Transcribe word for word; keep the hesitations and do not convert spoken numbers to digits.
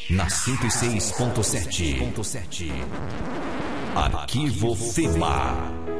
na cento e seis ponto sete. Arquivo F E M A.